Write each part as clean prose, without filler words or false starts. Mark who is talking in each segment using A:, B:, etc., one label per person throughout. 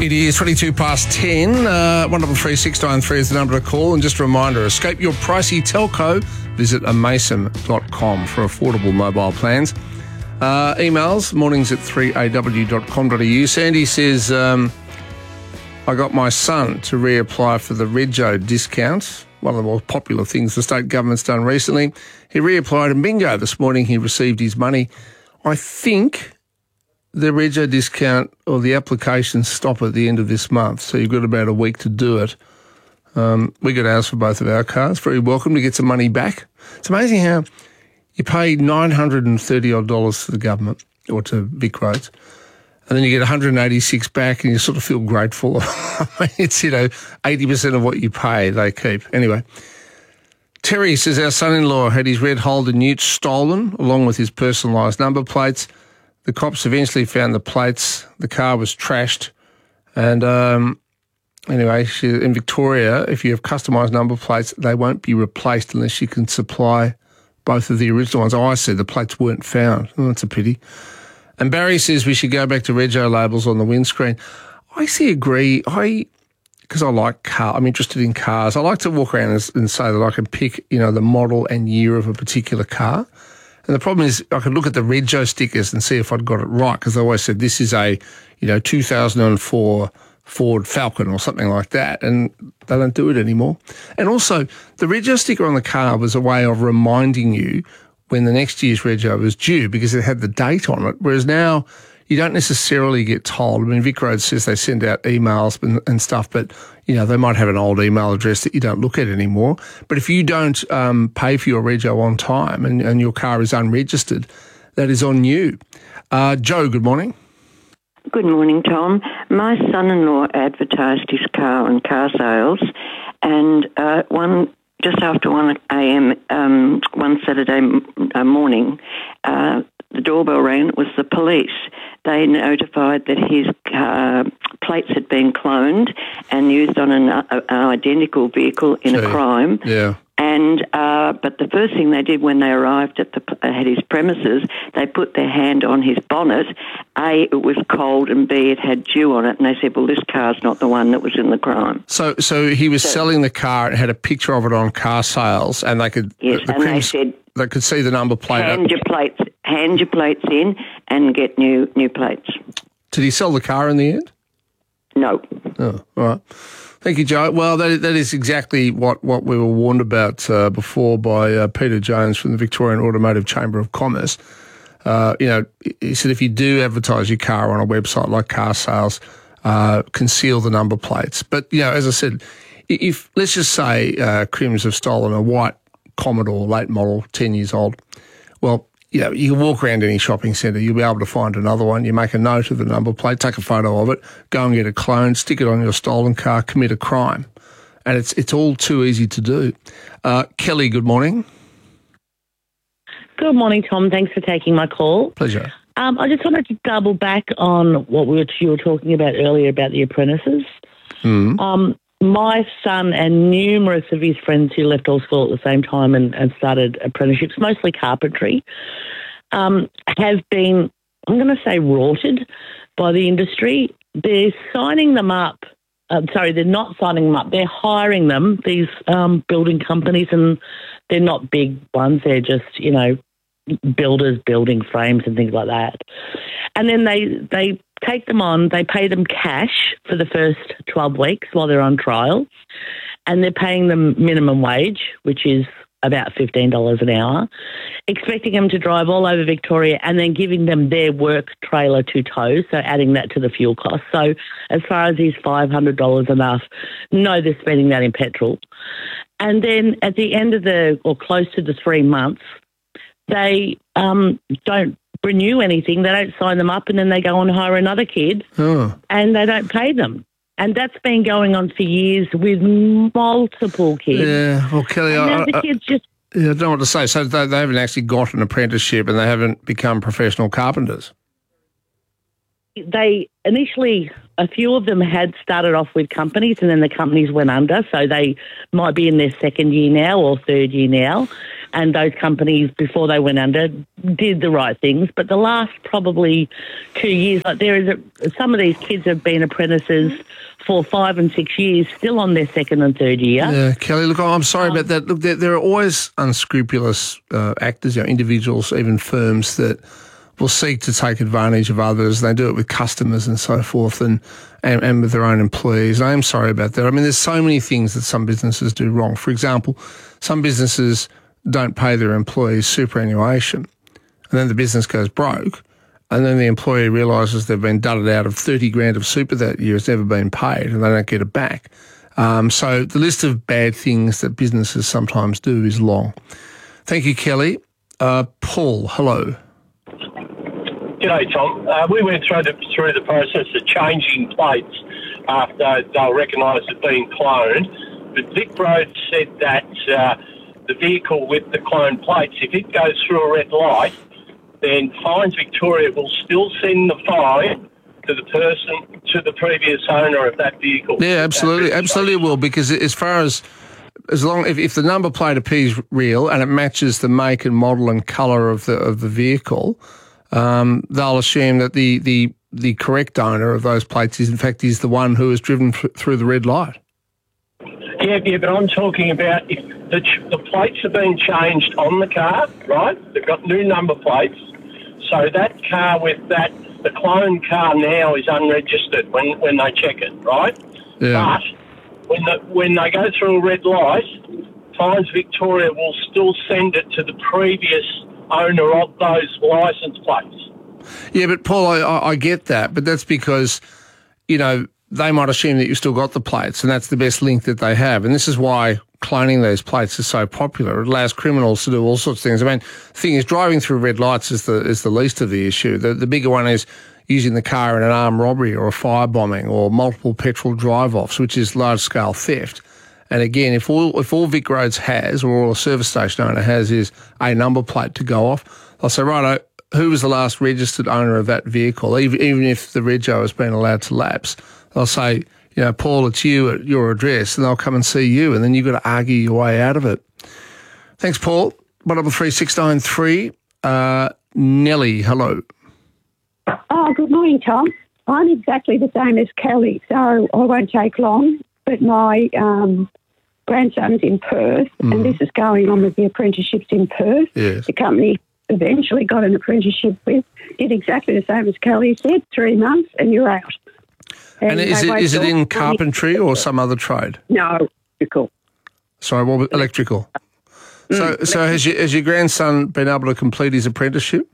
A: It is 22 past 10. 133 is the number to call. And just a reminder, escape your pricey telco. Visit amason.com for affordable mobile plans. Emails, mornings at 3aw.com.au. Sandy says, I got my son to reapply for the Rego discount, one of the more popular things the state government's done recently. He reapplied and bingo, this morning he received his money. I think the Rego discount or the applications stop at the end of this month, so you've got about a week to do it. We got ours for both of our cars. Very welcome to get some money back. It's amazing how you pay $930 to the government or to Vic Roads, and then you get 186 back and you sort of feel grateful. It's, 80% of what you pay they keep. Anyway, Terry says our son-in-law had his red Holden Ute stolen along with his personalised number plates. The cops eventually found the plates. The car was trashed. And anyway, in Victoria, if you have customised number plates, they won't be replaced unless you can supply both of the original ones. I said the plates weren't found. Oh, that's a pity. And Barry says we should go back to Rego labels on the windscreen. I agree. Because I like cars, I'm interested in cars. I like to walk around and say that I can pick, the model and year of a particular car. And the problem is I could look at the Rego stickers and see if I'd got it right, because I always said this is a, 2004 Ford Falcon or something like that, and they don't do it anymore. And also, the Rego sticker on the car was a way of reminding you when the next year's Rego was due, because it had the date on it, whereas now you don't necessarily get told. I mean, Vic Roads says they send out emails and stuff, but, they might have an old email address that you don't look at anymore. But if you don't pay for your Rego on time and your car is unregistered, that is on you. Joe, good morning.
B: Good morning, Tom. My son-in-law advertised his car on car sales, and just after 1 a.m. One Saturday morning, the doorbell rang. It was the police. They notified that his plates had been cloned and used on an identical vehicle in a crime.
A: Yeah.
B: And but the first thing they did when they arrived at his premises, they put their hand on his bonnet. A, it was cold, and B, it had dew on it. And they said, "Well, this car's not the one that was in the crime."
A: So he was selling the car and had a picture of it on car sales, and they could.
B: Yes, they said
A: they could see the number plate.
B: Hand your plates in, and get new plates.
A: Did he sell the car in the end?
B: No.
A: Oh, all right. Thank you, Joe. Well, that is exactly what we were warned about before by Peter Jones from the Victorian Automotive Chamber of Commerce. He said if you do advertise your car on a website like car sales, conceal the number plates. But, as I said, if let's just say crims have stolen a white Commodore late model, 10 years old, well, you can walk around any shopping centre, you'll be able to find another one. You make a note of the number plate, take a photo of it, go and get a clone, stick it on your stolen car, commit a crime. And it's all too easy to do. Kelly, good morning.
C: Good morning, Tom. Thanks for taking my call.
A: Pleasure.
C: I just wanted to double back on what you were talking about earlier about the apprentices. My son and numerous of his friends who left all school at the same time and started apprenticeships, mostly carpentry, have been, I'm going to say, rorted by the industry. They're signing them up. They're not signing them up. They're hiring them, these building companies, and they're not big ones. They're just, builders building frames and things like that. And then they take them on, they pay them cash for the first 12 weeks while they're on trial, and they're paying them minimum wage, which is about $15 an hour, expecting them to drive all over Victoria and then giving them their work trailer to tow, so adding that to the fuel cost. So as far as is $500 enough, no, they're spending that in petrol. And then at the end of close to the 3 months, they don't renew anything. They don't sign them up, and then they go and hire another kid, and they don't pay them. And that's been going on for years with multiple kids.
A: Yeah, well, Kelly,
C: the kids just...
A: I don't know what to say. So they haven't actually got an apprenticeship and they haven't become professional carpenters?
C: They initially, a few of them had started off with companies, and then the companies went under, so they might be in their second year now or third year now. and those companies, before they went under, did the right things. But the last probably 2 years, some of these kids have been apprentices for 5 and 6 years, still on their second and third year.
A: Yeah, Kelly, look, I'm sorry about that. Look, there are always unscrupulous actors, individuals, even firms that will seek to take advantage of others. They do it with customers and so forth and with their own employees. I am sorry about that. I mean, there's so many things that some businesses do wrong. For example, some businesses don't pay their employees superannuation, and then the business goes broke, and then the employee realises they've been dudded out of 30 grand of super that year. It's never been paid, and they don't get it back. So the list of bad things that businesses sometimes do is long. Thank you, Kelly. Paul, hello.
D: G'day, Tom. We went through the process of changing plates after they were recognised as being cloned. But Vic Road said that the vehicle with the cloned plates, if it goes through a red light, then Fines Victoria will still send the fine to the previous owner of that vehicle.
A: Yeah, absolutely it will, because as long if the number plate appears real and it matches the make and model and colour of the vehicle, they'll assume that the correct owner of those plates is in fact the one who has driven through the red light.
D: Yeah, but I'm talking about if the plates have been changed on the car, right? They've got new number plates, so that car the cloned car now is unregistered when they check it, right?
A: Yeah.
D: But when they go through a red light, Fines Victoria will still send it to the previous owner of those licence plates.
A: Yeah, but Paul, I get that, but that's because, they might assume that you still got the plates, and that's the best link that they have. And this is why cloning those plates is so popular. It allows criminals to do all sorts of things. I mean, the thing is, driving through red lights is the least of the issue. The bigger one is using the car in an armed robbery or a firebombing or multiple petrol drive-offs, which is large-scale theft. And again, if all Vic Roads has, or all a service station owner has, is a number plate to go off, they'll say, righto, who was the last registered owner of that vehicle? Even if the rego has been allowed to lapse, they'll say, Paul, it's you at your address, and they'll come and see you, and then you've got to argue your way out of it. Thanks, Paul. 133693. Nellie, hello.
E: Oh, good morning, Tom. I'm exactly the same as Kelly, so I won't take long. But my grandson's in Perth, and this is going on with the apprenticeships in Perth.
A: Yes.
E: The company eventually got an apprenticeship with, did exactly the same as Kelly said, 3 months and you're out.
A: And is it in carpentry or some other trade?
E: No, electrical.
A: Sorry, what was electrical? So has your grandson been able to complete his apprenticeship?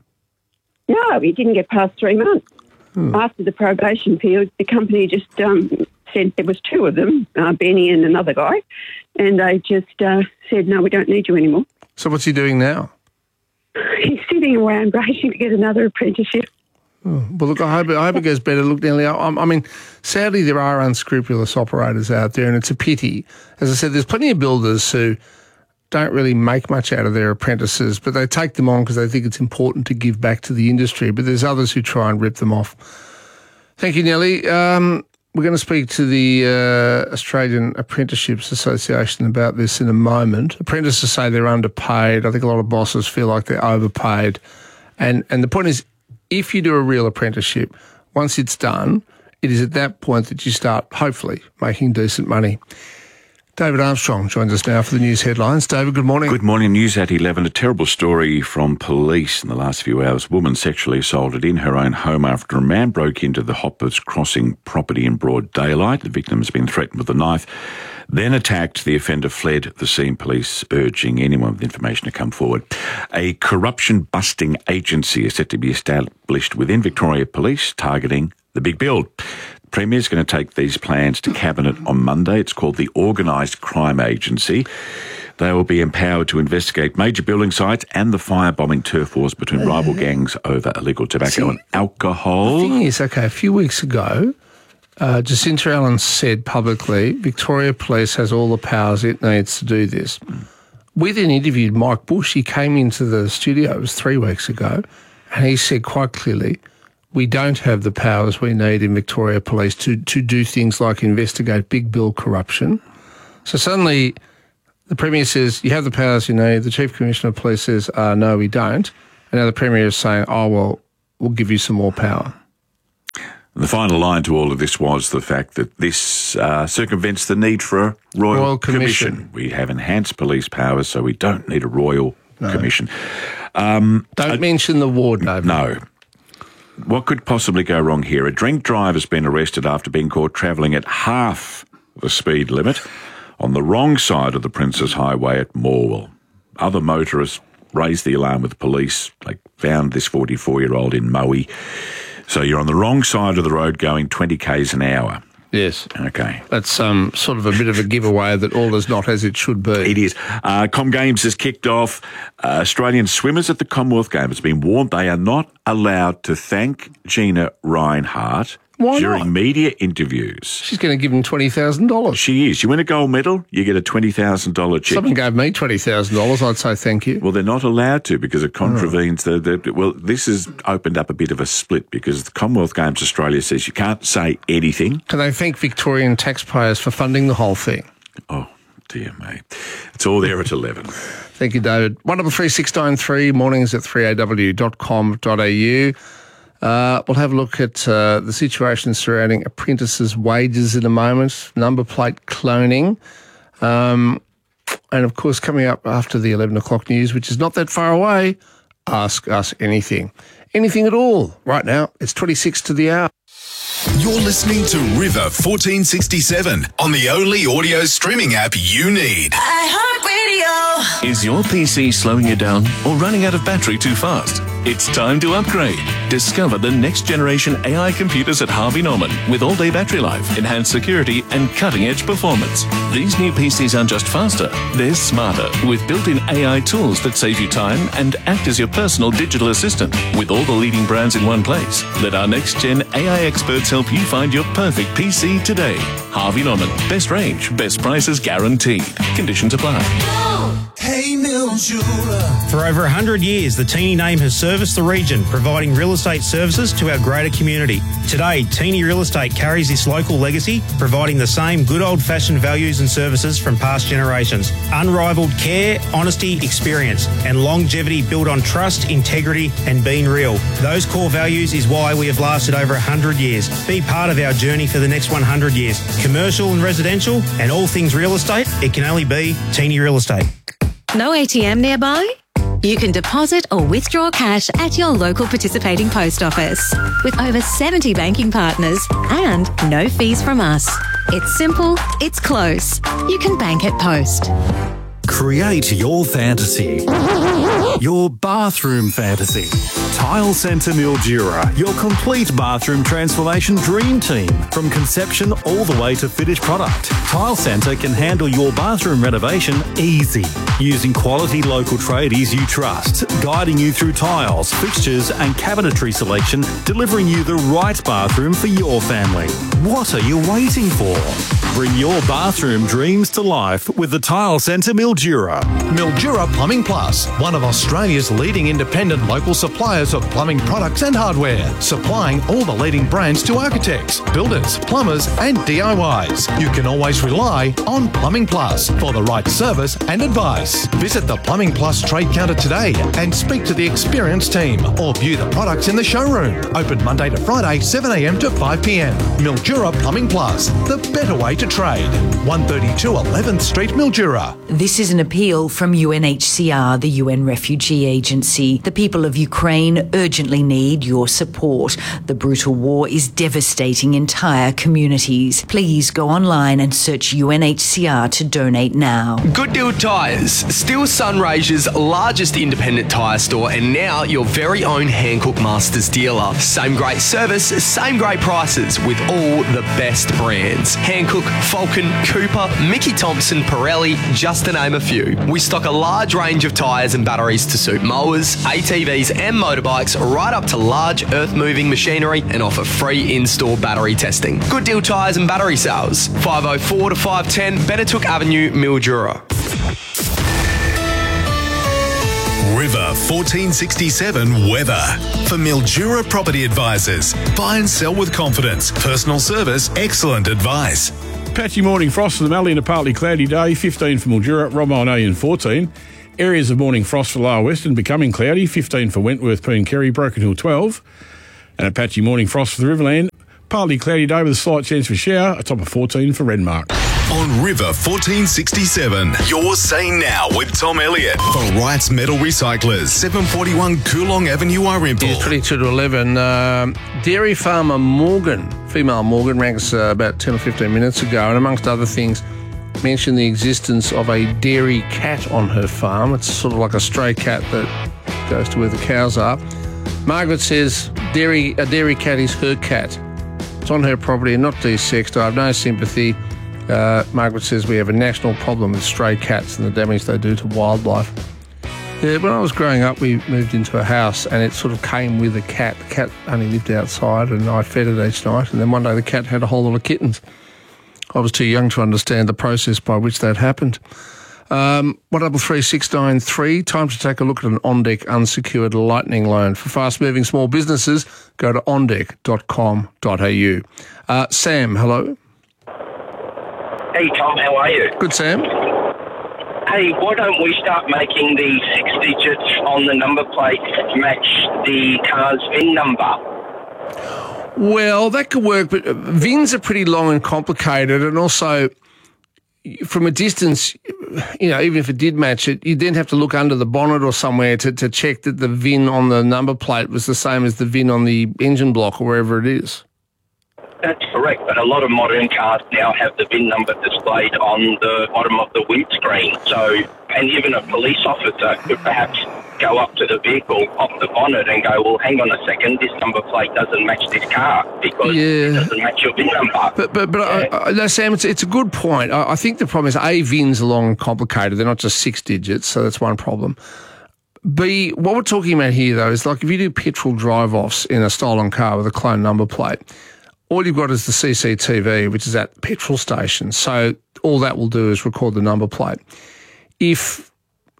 E: No, he didn't get past 3 months. After the probation period, the company just said there was 2 of them, Benny and another guy, and they just said, no, we don't need you anymore.
A: So what's he doing now?
E: He's sitting around racing to get another apprenticeship.
A: Oh, well, look, I hope it goes better. Look, Nelly, I mean, sadly, there are unscrupulous operators out there, and it's a pity. As I said, there's plenty of builders who don't really make much out of their apprentices, but they take them on because they think it's important to give back to the industry. But there's others who try and rip them off. Thank you, Nelly. We're going to speak to the Australian Apprenticeships Association about this in a moment. Apprentices say they're underpaid. I think a lot of bosses feel like they're overpaid. And the point is, if you do a real apprenticeship, once it's done, it is at that point that you start, hopefully, making decent money. David Armstrong joins us now for the news headlines. David, good morning.
F: Good morning. News at 11. A terrible story from police in the last few hours. A woman sexually assaulted in her own home after a man broke into the Hoppers Crossing property in broad daylight. The victim has been threatened with a knife, then attacked. The offender fled the scene, police urging anyone with information to come forward. A corruption-busting agency is set to be established within Victoria Police, targeting the big build. The Premier is going to take these plans to Cabinet on Monday. It's called the Organised Crime Agency. They will be empowered to investigate major building sites and the firebombing turf wars between rival gangs over illegal tobacco and alcohol.
A: The thing is, a few weeks ago, Jacinta Allen said publicly, Victoria Police has all the powers it needs to do this. We then interviewed Mike Bush. He came into the studio, it was 3 weeks ago, and he said quite clearly, we don't have the powers we need in Victoria Police to do things like investigate big bill corruption. So suddenly The Premier says, you have the powers you need. The Chief Commissioner of Police says, no, we don't. And now the Premier is saying, oh, well, we'll give you some more power.
F: The final line to all of this was the fact that this circumvents the need for a Royal Commission. We have enhanced police powers, so we don't need a Royal Commission.
A: Don't mention the ward name.
F: No. What could possibly go wrong here? A drink driver has been arrested after being caught travelling at half the speed limit on the wrong side of the Princes Highway at Morwell. Other motorists raised the alarm with the police. They found this 44-year-old in Moe. So you're on the wrong side of the road going 20 k's an hour.
A: Yes.
F: Okay.
A: That's sort of a bit of a giveaway that all is not as it should be.
F: It is. Com Games has kicked off. Australian swimmers at the Commonwealth Games have been warned they are not allowed to thank Gina Reinhart during media interviews.
A: She's going to give them $20,000.
F: She is. You win a gold medal, you get a $20,000 check.
A: Someone gave me $20,000, I'd say thank you.
F: Well, they're not allowed to because it contravenes well, this has opened up a bit of a split because the Commonwealth Games Australia says you can't say anything.
A: Can they thank Victorian taxpayers for funding the whole thing?
F: Oh, dear me. It's all there at 11.
A: Thank you, David. 133693, mornings at 3aw.com.au. We'll have a look at the situation surrounding apprentices' wages in a moment, number plate cloning, and of course coming up after the 11 o'clock news, which is not that far away, Ask Us Anything. Anything at all. Right now, it's 26 to the hour.
G: You're listening to River 1467 on the only audio streaming app you need.
H: iHeartRadio. Is your PC slowing you down or running out of battery too fast? It's time to upgrade. Discover the next generation AI computers at Harvey Norman with all-day battery life, enhanced security, and cutting-edge performance. These new PCs aren't just faster, they're smarter, with built-in AI tools that save you time and act as your personal digital assistant, with all the leading brands in one place. Let our next-gen AI experts help you find your perfect PC today. Harvey Norman. Best range, best prices guaranteed. Conditions apply.
I: Hey Mildura. For over 100 years, the Teeny name has serviced the region, providing real estate services to our greater community. Today, Teeny Real Estate carries this local legacy, providing the same good old-fashioned values and services from past generations. Unrivaled care, honesty, experience, and longevity built on trust, integrity, and being real. Those core values is why we have lasted over 100 years. Be part of our journey for the next 100 years. Commercial and residential, and all things real estate, it can only be Teeny Real Estate.
J: No ATM nearby? You can deposit or withdraw cash at your local participating post office with over 70 banking partners and no fees from us. It's simple, it's close. You can bank at Post.
K: Create your fantasy. Your bathroom fantasy. Tile Centre Mildura, your complete bathroom transformation dream team. From conception all the way to finished product, Tile Centre can handle your bathroom renovation easy. Using quality local tradies you trust, guiding you through tiles, fixtures and cabinetry selection, delivering you the right bathroom for your family. What are you waiting for? Bring your bathroom dreams to life with the Tile Centre Mildura.
L: Mildura Plumbing Plus, one of Australia's leading independent local suppliers of plumbing products and hardware, supplying all the leading brands to architects, builders, plumbers and DIYs. You can always rely on Plumbing Plus for the right service and advice. Visit the Plumbing Plus trade counter today and speak to the experienced team or view the products in the showroom. Open Monday to Friday, 7 a.m. to 5 p.m. Mildura Plumbing Plus, the better way to trade. 132 11th Street, Mildura.
M: This is an appeal from UNHCR, the UN Refugee Agency. The people of Ukraine urgently need your support. The brutal war is devastating entire communities. Please go online and search UNHCR to donate now.
N: Good Deal Tyres, still Sunraysia's largest independent tyre store and now your very own Hankook Masters dealer. Same great service, same great prices with all the best brands. Hankook, Falcon, Cooper, Mickey Thompson, Pirelli, just to name a few. We stock a large range of tyres and batteries to suit mowers, ATVs and motorbikes, right up to large earth-moving machinery and offer free in-store battery testing. Good Deal Tyres and Battery Sales, 504 to 510 Benetook Avenue, Mildura.
G: River 1467 weather. For Mildura Property Advisors. Buy and sell with confidence. Personal service, excellent advice.
O: Patchy morning frost for the Mallee and a partly cloudy day, 15 for Mildura, Romiley and 14. Areas of morning frost for Lower Western becoming cloudy, 15 for Wentworth, Poon Kerry, Broken Hill 12. And a patchy morning frost for the Riverland, partly cloudy day with a slight chance for shower, a top of 14 for Renmark.
G: On River 1467, you're saying now with Tom Elliott for Wright's Metal Recyclers, 741 Coolong Avenue, Irimple.
A: It's 22 to 11. Dairy farmer Morgan, female Morgan, rang us about 10 or 15 minutes ago, and amongst other things, mentioned the existence of a dairy cat on her farm. It's sort of like a stray cat that goes to where the cows are. Margaret says a dairy cat is her cat. It's on her property and not desexed. I have no sympathy. Margaret says we have a national problem with stray cats and the damage they do to wildlife. Yeah, when I was growing up, we moved into a house and it sort of came with a cat. The cat only lived outside and I fed it each night. And then one day the cat had a whole lot of kittens. I was too young to understand the process by which that happened. 133693, time to take a look at an OnDeck unsecured lightning loan. For fast-moving small businesses, go to ondeck.com.au. Sam, hello.
P: Hey, Tom, how are you?
A: Good, Sam.
P: Hey, why don't we start making the 6 digits on the number plate match the car's VIN number?
A: Well, that could work, but VINs are pretty long and complicated, and also from a distance, even if it did match it, you'd then have to look under the bonnet or somewhere to check that the VIN on the number plate was the same as the VIN on the engine block or wherever it is.
P: That's correct, but a lot of modern cars now have the VIN number displayed on the bottom of the windscreen. So, and even a police officer could perhaps go up to the vehicle, pop the bonnet and go, well, hang on a second, this number plate doesn't match this car because it doesn't match your VIN number.
A: But no, Sam, it's a good point. I think the problem is, A, VINs are long and complicated. They're not just 6 digits, so that's one problem. B, what we're talking about here, though, is like if you do petrol drive-offs in a stolen car with a cloned number plate, all you've got is the CCTV, which is at petrol stations. So all that will do is record the number plate. If,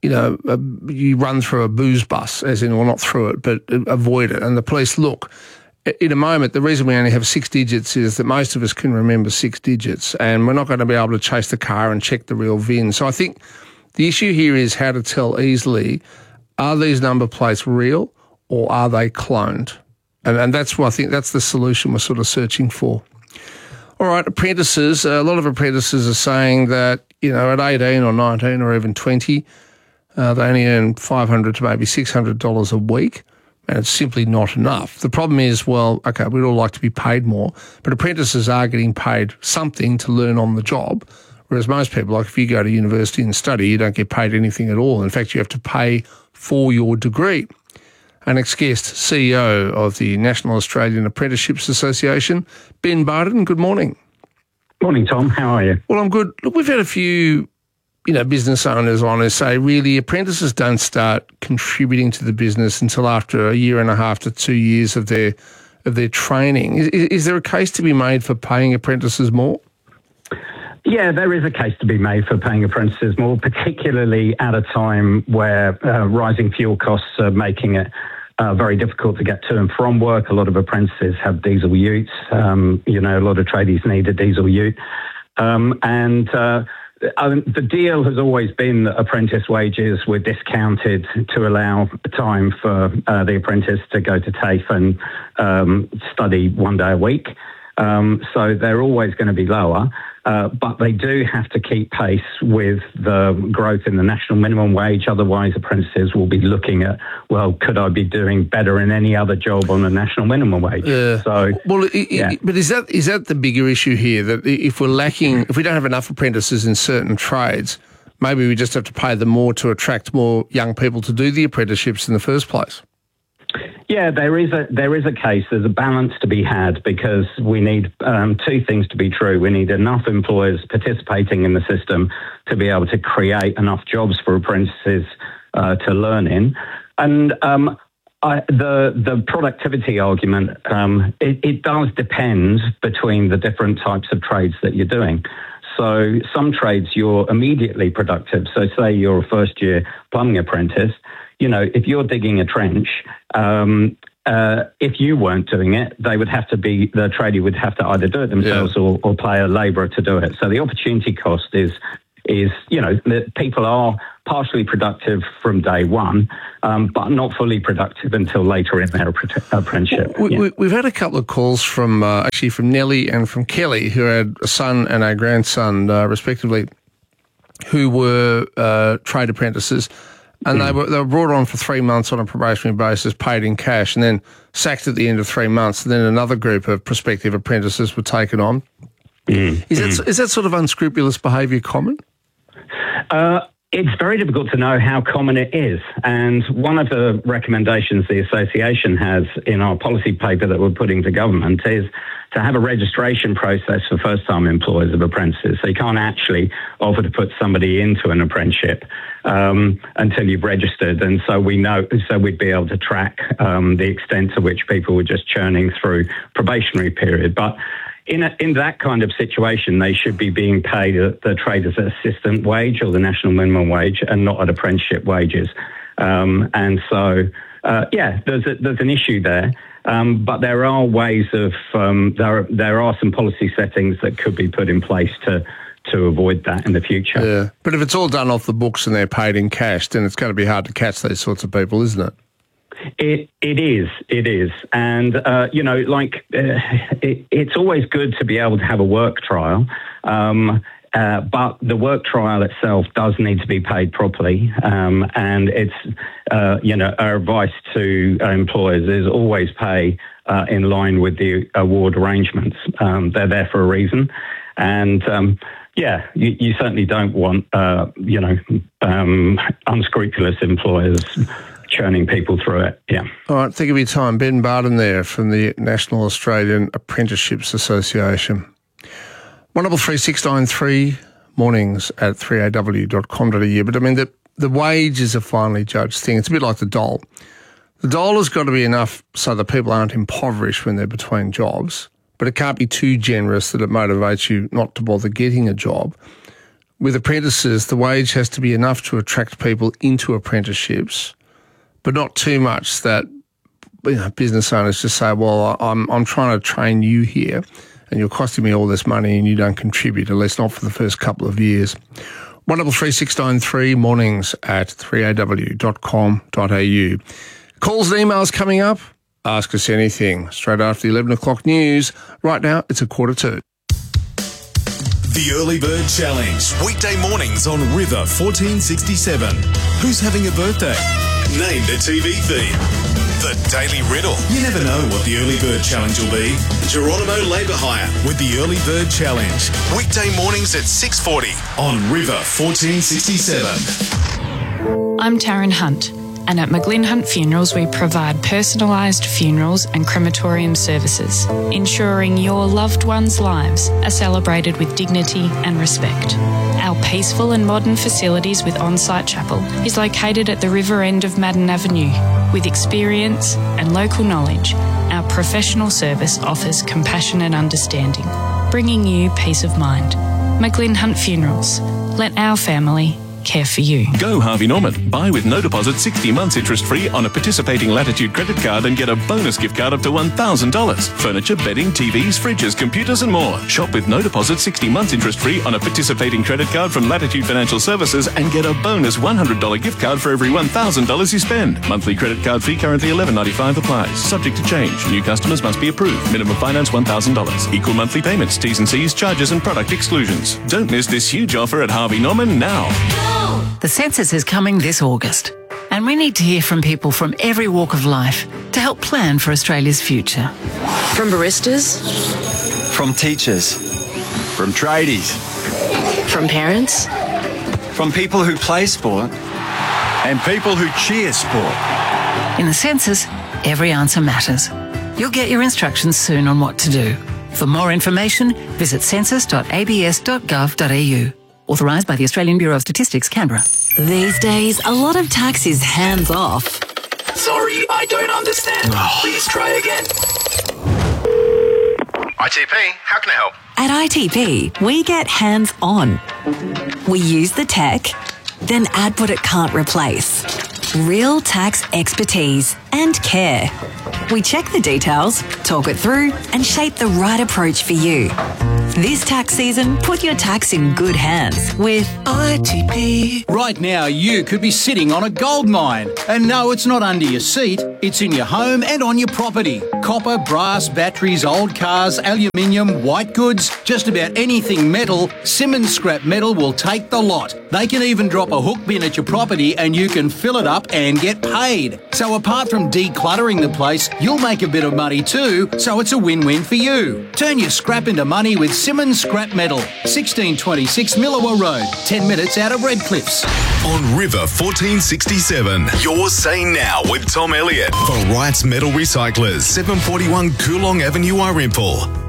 A: you run through a booze bus, as in, well, not through it, but avoid it, and the police look, in a moment, the reason we only have 6 digits is that most of us can remember 6 digits, and we're not going to be able to chase the car and check the real VIN. So I think the issue here is how to tell easily, are these number plates real or are they cloned? And that's what I think that's the solution we're sort of searching for. All right, apprentices, a lot of apprentices are saying that, at 18 or 19 or even 20, they only earn $500 to maybe $600 a week, and it's simply not enough. The problem is, well, okay, we'd all like to be paid more, but apprentices are getting paid something to learn on the job, whereas most people, like if you go to university and study, you don't get paid anything at all. In fact, you have to pay for your degree. Our next guest, CEO of the National Australian Apprenticeships Association, Ben Barton. Good morning.
Q: Morning, Tom. How are you?
A: Well, I'm good. Look, we've had a few, business owners on who say really apprentices don't start contributing to the business until after a year and a half to 2 years of their training. Is there a case to be made for paying apprentices more?
Q: Yeah, there is a case to be made for paying apprentices more, particularly at a time where rising fuel costs are making it very difficult to get to and from work. A lot of apprentices have diesel utes. A lot of tradies need a diesel ute. The deal has always been that apprentice wages were discounted to allow time for the apprentice to go to TAFE and study 1 day a week. So they're always going to be lower. But they do have to keep pace with the growth in the national minimum wage. Otherwise, apprentices will be looking at, well, could I be doing better in any other job on the national minimum wage?
A: But is that the bigger issue here? That if we don't have enough apprentices in certain trades, maybe we just have to pay them more to attract more young people to do the apprenticeships in the first place?
Q: Yeah, there is a case. There's a balance to be had because we need two things to be true. We need enough employers participating in the system to be able to create enough jobs for apprentices to learn in. And the productivity argument, it does depend between the different types of trades that you're doing. So some trades you're immediately productive. So say you're a first-year plumbing apprentice. If you're digging a trench, if you weren't doing it, the tradie would have to either do it themselves or pay a labourer to do it. So the opportunity cost is that people are partially productive from day one, but not fully productive until later in their apprenticeship.
A: We've had a couple of calls from Nellie and from Kelly, who had a son and a grandson, respectively, who were trade apprentices, and they were brought on for 3 months on a probationary basis, paid in cash, and then sacked at the end of 3 months. And then another group of prospective apprentices were taken on. Is that sort of unscrupulous behaviour common?
Q: It's very difficult to know how common it is. And one of the recommendations the association has in our policy paper that we're putting to government is to have a registration process for first-time employers of apprentices. So you can't actually offer to put somebody into an apprenticeship until you've registered. And so we'd be able to track the extent to which people were just churning through probationary period. But in that kind of situation, they should be being paid at the trader's assistant wage or the national minimum wage, and not at apprenticeship wages. There's an issue there. But there are ways of there are some policy settings that could be put in place to avoid that in the future.
A: Yeah, but if it's all done off the books and they're paid in cash, then it's going to be hard to catch these sorts of people, isn't it?
Q: It is. And, it's always good to be able to have a work trial. But the work trial itself does need to be paid properly. And it's, our advice to employers is always pay in line with the award arrangements. They're there for a reason. And, you certainly don't want, unscrupulous employers churning people through it, yeah.
A: All right, think of your time. Ben Barden there from the National Australian Apprenticeships Association. 133693 mornings at 3aw.com.au. But I mean, the wages are finally judged thing. It's a bit like the dole. The dole has got to be enough so that people aren't impoverished when they're between jobs, but it can't be too generous that it motivates you not to bother getting a job. With apprentices, the wage has to be enough to attract people into apprenticeships, but not too much that business owners just say, well, I'm trying to train you here and you're costing me all this money and you don't contribute, at least not for the first couple of years. 133693 mornings at 3aw.com.au. Calls and emails coming up. Ask us anything straight after the 11 o'clock news. Right now, it's 1:45.
G: The Early Bird Challenge. Weekday mornings on River 1467. Who's having a birthday? Name the TV theme. The Daily Riddle. You never know what the Early Bird Challenge will be. Geronimo Labour Hire with the Early Bird Challenge. Weekday mornings at 6:40 on River 1467.
R: I'm Taryn Hunt, and at McGlynn Hunt Funerals we provide personalised funerals and crematorium services, ensuring your loved ones' lives are celebrated with dignity and respect. Our peaceful and modern facilities with on-site chapel is located at the river end of Madden Avenue. With experience and local knowledge, our professional service offers compassion and understanding, bringing you peace of mind. McGlynn Hunt Funerals. Let our family care for you.
H: Go Harvey Norman. Buy with no deposit 60 months interest-free on a participating Latitude credit card and get a bonus gift card up to $1,000. Furniture, bedding, TVs, fridges, computers and more. Shop with no deposit 60 months interest-free on a participating credit card from Latitude Financial Services and get a bonus $100 gift card for every $1,000 you spend. Monthly credit card fee currently $11.95 applies. Subject to change. New customers must be approved. Minimum finance $1,000. Equal monthly payments, T's and C's, charges and product exclusions. Don't miss this huge offer at Harvey Norman now.
S: The census is coming this August, and we need to hear from people from every walk of life to help plan for Australia's future.
T: From baristas,
U: from teachers, from tradies,
T: from parents,
U: from people who play sport, and people who cheer sport.
S: In the census, every answer matters. You'll get your instructions soon on what to do. For more information, visit census.abs.gov.au. Authorised by the Australian Bureau of Statistics, Canberra.
V: These days, a lot of tax is hands-off.
U: Sorry, I don't understand. Please try again.
W: ITP, how can I help?
V: At ITP, we get hands-on. We use the tech, then add what it can't replace. Real tax expertise and care. We check the details, talk it through, and shape the right approach for you. This tax season, put your tax in good hands with ITP.
B: Right now, you could be sitting on a gold mine. And no, it's not under your seat. It's in your home and on your property. Copper, brass, batteries, old cars, aluminium, white goods, just about anything metal, Simmons Scrap Metal will take the lot. They can even drop a hook bin at your property and you can fill it up and get paid. So apart from decluttering the place, you'll make a bit of money too, so it's a win-win for you. Turn your scrap into money with Simmons Scrap Metal, 1626 Millawa Road, 10 minutes out of Redcliffs.
G: On River 1467, you're saying now with Tom Elliott for Wright's Metal Recyclers, 741 Coolong Avenue, Irimple.